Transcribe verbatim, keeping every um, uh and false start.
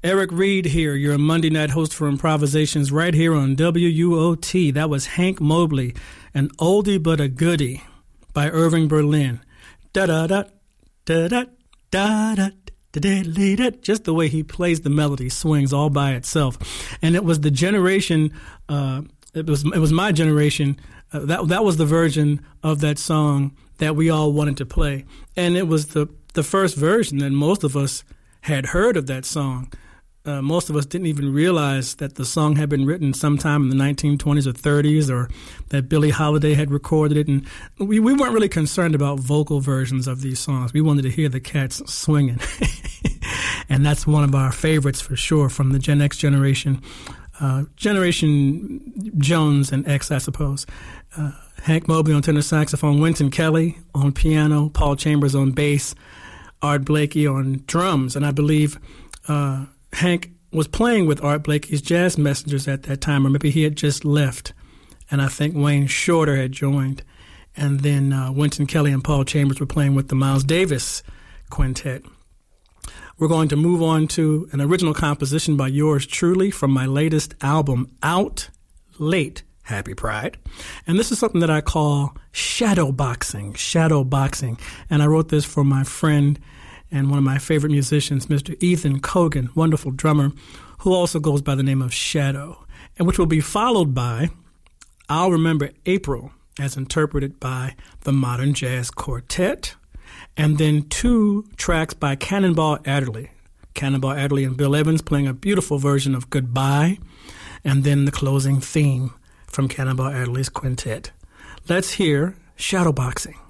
Eric Reed here, your Monday night host for Improvisations right here on W U O T. That was Hank Mobley, an oldie but a goodie by Irving Berlin. Da-da-da, da-da, da-da, da-da-da-da. Just the way he plays the melody, swings all by itself. And it was the generation, uh, it was it was my generation, uh, that that was the version of that song that we all wanted to play. And it was the, the first version that most of us had heard of that song. Uh, most of us didn't even realize that the song had been written sometime in the nineteen twenties or thirties, or that Billie Holiday had recorded it. And we, we weren't really concerned about vocal versions of these songs. We wanted to hear the cats swinging. And that's one of our favorites for sure from the Gen X generation. Uh, Generation Jones and X, I suppose. Uh, Hank Mobley on tenor saxophone, Wynton Kelly on piano, Paul Chambers on bass, Art Blakey on drums. And I believe uh, Hank was playing with Art Blakey's Jazz Messengers at that time, or maybe he had just left. And I think Wayne Shorter had joined. And then uh, Wynton Kelly and Paul Chambers were playing with the Miles Davis Quintet. We're going to move on to an original composition by yours truly from my latest album, Out Late, Happy Pride. And this is something that I call shadow boxing, shadow boxing. And I wrote this for my friend and one of my favorite musicians, Mister Ethan Cogan, wonderful drummer, who also goes by the name of Shadow, and which will be followed by I'll Remember April, as interpreted by the Modern Jazz Quartet, and then two tracks by Cannonball Adderley. Cannonball Adderley and Bill Evans playing a beautiful version of Goodbye, and then the closing theme from Cannonball Adderley's quintet. Let's hear Shadow Boxing.